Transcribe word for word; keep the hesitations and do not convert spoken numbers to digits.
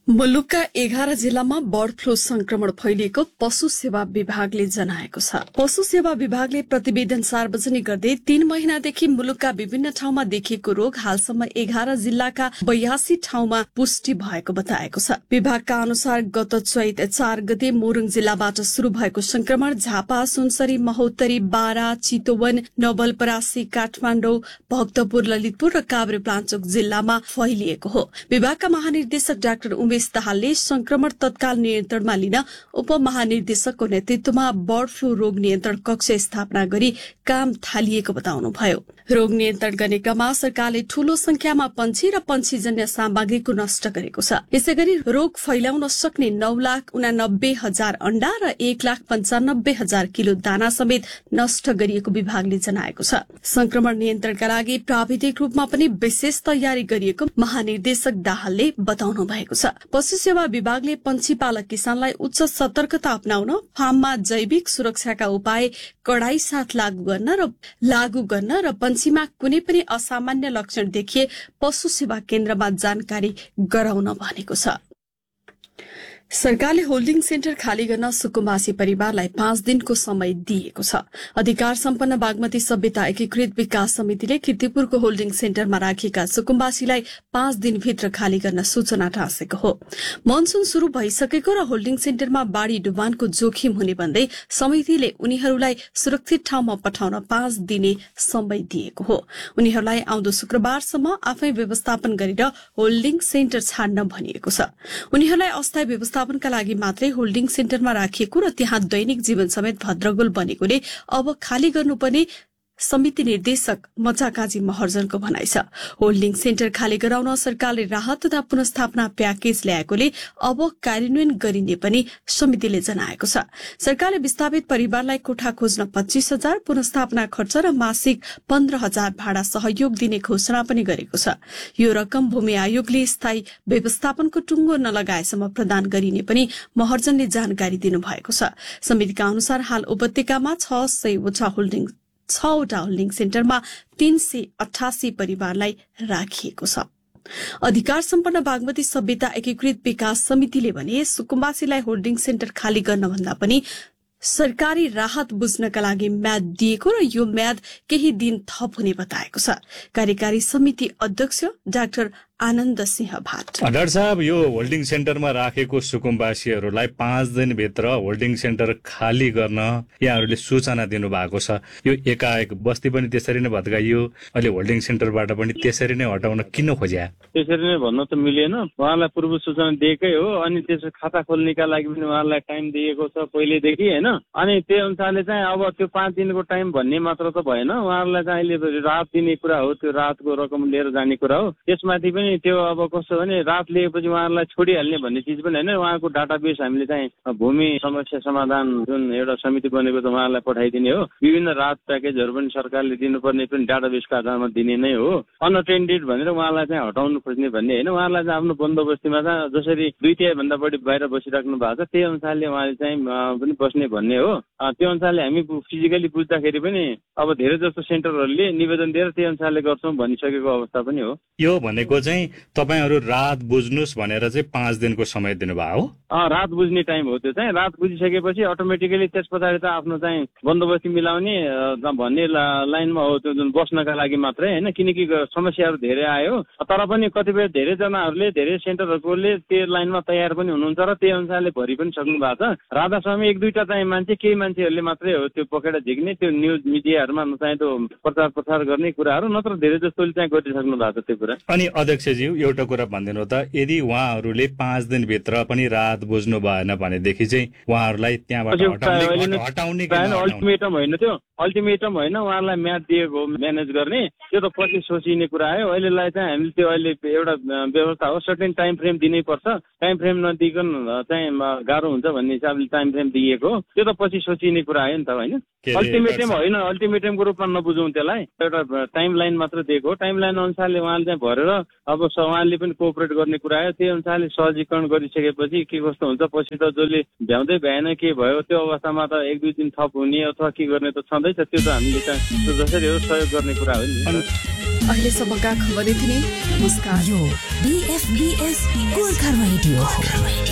मुलुकका एघार जिल्लामा bird flu संक्रमण फैलिएको पशु सेवा विभागले जनाएको छ। पशु सेवा विभागले प्रतिवेदन सार्वजनिक गर्दै तीन महिनादेखि मुलुकका विभिन्न ठाउँमा देखिएको रोग हालसम्म एघार जिल्लाका बयासी ठाउँमा पुष्टि भएको बताएको छ। विभागका अनुसार गत चैत चार गते मोरङ जिल्लाबाट शुरू भएको संक्रमण झापा, सुनसरी, महोत्तरी, बारा, चितवन, नवलपरासी, काठमाडौँ, भक्तपुर, ललितपुर र काभ्रेपलाञ्चोक जिल्लामा फैलिएको हो। विभागका महानिर्देशक डाक्टर उमेश दाहालले संक्रमण तत्काल नियन्त्रणमा लिन उपमहानिर्देशकको नेतृत्वमा बर्ड फ्लू रोग नियन्त्रण कक्ष स्थापना गरी काम थालिएको बताउनुभयो। रोग नियन्त्रण गर्ने क्रममा सरकारले ठूलो संख्यामा पंक्षी र पंक्षीजन्य सामग्रीको नष्ट गरेको छ। यसैगरी रोग फैलाउन सक्ने नौ लाख उनानब्बे हजार अण्डा र एक लाख पञ्चानब्बे हजार किलो दाना समेत नष्ट गरिएको विभागले जनाएको छ। संक्रमण नियन्त्रणका लागि प्राविधिक रूपमा पनि विशेष तयारी गरिएको महानिर्देशक दाहालले बताउनु भएको छ। पशु सेवा विभागले पंक्षी पालक किसानलाई उच्च सतर्कता अपनाउन, फार्ममा जैविक सुरक्षाका उपाय कडाई साथ लागू गर्न र लागू गर्न र पंक्षीमा कुनै पनि असामान्य लक्षण देखिए पशु सेवा केन्द्रमा जानकारी गराउन भनेको छ। सरकारले होल्डिङ सेन्टर खाली गर्न सुकुम्बासी परिवारलाई पाँच दिनको समय दिएको छ। अधिकार सम्पन्न बागमती सभ्यता एकीकृत विकास समितिले किर्तिपुरको होल्डिङ सेन्टरमा राखिएका सुकुम्बासीलाई पाँच दिनभित्र खाली गर्न सूचना टाँसेको हो। मनसून शुरू भइसकेको र होल्डिङ सेन्टरमा बाढ़ी डुबानको जोखिम हुने भन्दै समितिले उनीहरूलाई सुरक्षित ठाउँमा पठाउन पाँच दिने समय दिएको हो। उनीहरूलाई आउँदो शुक्रबारसम्म आफै व्यवस्थापन गरेर होल्डिङ सेन्टर छाड्न भनिएको छ। उनीहरूलाई अस्थायी व्यवस्था का लागि मात्रै होल्डिङ सेन्टरमा राखिएको र त्यहाँ दैनिक जीवन समेत भद्रगोल बनेकोले अब खाली गर्नुपर्ने समिति निर्देशक मचाकाजी महर्जनको भनाइ छ। होल्डिङ सेन्टर खाली गराउन सरकारले राहत तथा पुनर्स्थापना प्याकेज ल्याएकोले अब कार्यान्वयन गरिने पनि समितिले जनाएको छ। सरकारले विस्थापित परिवारलाई कोठा खोज्न पच्चीस हजार, पुनर्स्थापना खर्च र मासिक पन्ध्र हजार भाडा सहयोग दिने घोषणा पनि गरेको छ। यो रकम भूमि आयोगले स्थायी व्यवस्थापनको टुङ्गो नलगाएसम्म प्रदान गरिने पनि महर्जनले जानकारी दिनुभएको छ। समितिका अनुसार हाल उपत्यकामा छ सयवटा होल्डिङ छवटा होल्डिङ सेन्टरमा तीन सय अठासी परिवारलाई राखिएको छ। अधिकार सम्पन्न बागमती सभ्यता एकीकृत विकास समितिले भने सुकुम्बासीलाई होल्डिङ सेन्टर खाली गर्न भन्दा पनि सरकारी राहत बुझ्नका लागि म्याद दिएको र यो म्याद केही दिन थप हुने बताएको छ। कार्यकारी समिति अध्यक्ष डाक्टर आनन्द सिंह भाट। डाक्टर साहब, यो होल्डिङ सेन्टरमा राखेको सुकुम्बासीहरूलाई पाँच दिनभित्र होल्डिङ सेन्टर खाली गर्न यहाँहरूले सूचना दिनुभएको छ। यो एकाएक बस्ती पनि त्यसरी नै भत्काइयो, अहिले होल्डिङ सेन्टरबाट पनि त्यसरी नै हटाउन किन खोज्या? त्यसरी नै भन्न त मिलेन। उहाँलाई पूर्व सूचना दिएकै हो, अनि त्यसो खाता खोल्नेका लागि पनि उहाँलाई टाइम दिएको छ पहिलेदेखि, होइन? अनि त्यही अनुसारले चाहिँ अब त्यो पाँच दिनको टाइम भन्ने मात्र त भएन। उहाँहरूलाई चाहिँ अहिले राहत दिने कुरा हो, त्यो राहतको रकम लिएर जाने कुरा हो। त्यसमाथि पनि त्यो अब कस्तो भने राहत लिएपछि उहाँहरूलाई छोडिहाल्ने भन्ने चिज पनि होइन। उहाँको डाटाबेस हामीले चाहिँ भूमि समस्या समाधान जुन एउटा समिति बनेको त उहाँहरूलाई पठाइदिने हो। विभिन्न राहत प्याकेजहरू पनि सरकारले दिनुपर्ने पनि डाटाबेसको आधारमा दिने नै हो। अनअटेन्डेड भनेर उहाँलाई चाहिँ हटाउनु खोज्ने भन्ने होइन। उहाँलाई चाहिँ आफ्नो बन्दोबस्तीमा चाहिँ जसरी दुई तिहाई भन्दा बढी बाहिर बसिराख्नु भएको छ त्यही अनुसारले उहाँले चाहिँ पनि बस्ने भन्ने हो। त्यो अनुसारले हामी फिजिकली बुझ्दाखेरि पनि अब धेरै जस्तो सेन्टरहरूले निवेदन दिएर त्यही अनुसारले गर्छौँ भनिसकेको अवस्था पनि हो। यो भनेको चाहिँ तपाईहरू रात बुझ्नुस् भनेर चाहिँ पाँच दिनको समय दिनुभयो हो? रात बुझ्ने टाइम हो। त्यो चाहिँ रात बुझिसकेपछि अटोमेटिकली त्यस पछाडि त आफ्नो चाहिँ बन्दोबस्ती मिलाउने भन्ने लाइनमा हो, त्यो जुन बस्नका लागि मात्रै होइन। किनकि समस्याहरू धेरै आयो, तर पनि कतिपय धेरैजनाहरूले धेरै सेन्टरहरूले त्यो लाइनमा तयार पनि हुनुहुन्छ र त्यही अनुसारले भरि पनि सक्नु भएको छ। राधास्वामी एक दुईटा चाहिँ मान्छे केही मान्छेहरूले मात्रै हो त्यो पकेर झिक्ने, त्यो न्युज मिडियाहरूमा चाहिँ त्यो प्रचार प्रसार गर्ने कुराहरू, नत्र धेरै जस्तोले चाहिँ गरिसक्नु भएको छ त्यो कुरा। अनि अध्यक्षज्यू एउटा कुरा भनिदिनु त, यदि उहाँहरूले पाँच दिनभित्र पनि रात बुझ्नु भएन भनेदेखि चाहिँ उहाँहरूलाई त्यहाँबाट हटाउने अल्टिमेटम होइन, त्यो अल्टिमेटम होइन, उहाँहरूलाई म्याद दिएको म्यानेज गर्ने, त्यो त पछि सोचिने कुरा आयो। अहिलेलाई चाहिँ हामीले त्यो अहिले एउटा व्यवस्था हो, सर्टेन टाइम फ्रेम दिनै पर्छ। टाइम फ्रेम नदिकन चाहिँ गाह्रो हुन्छ भन्ने हिसाबले टाइम फ्रेम दिएको हो। त्यो त पछि सोचिने कुरा आयो नि त, होइन? अल्टिमेटम होइन, अल्टिमेटमको रूपमा नबुझौँ त्यसलाई, एउटा टाइम लाइन मात्र दिएको हो। टाइम लाइन अनुसारले उहाँले चाहिँ भरेर अब उहाँले पनि कोअपरेट गर्ने कुरा आयो। त्यही अनुसारले सहजीकरण गरिसकेपछि के कस्तो हुन्छ, पछि त जसले भ्याउँदै भ्याएन के भयो त्यो अवस्थामा त एक दुई दिन थप हुने अथवा के गर्ने त छँदैछ। त्यो त हामीले चाहिँ जसरी हो सहयोग गर्ने कुरा हो नि। अहिलेसम्मका खबर यति नै। नमस्कार। यो बीएफबीएस गोर्खा रेडियो हो।